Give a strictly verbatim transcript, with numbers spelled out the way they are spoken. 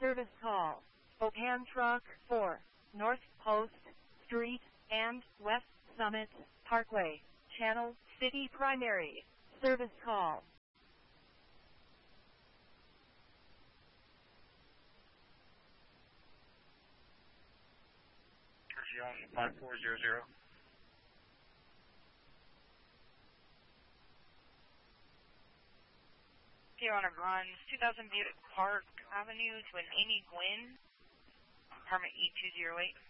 Service call. Spokane Truck four, North Post Street and West Summit Parkway, Channel City Primary. Service call. Jersey Austin five four zero zero. Here on a run, two thousand Buick Park Avenue to an Amy Gwynn, apartment E two zero eight.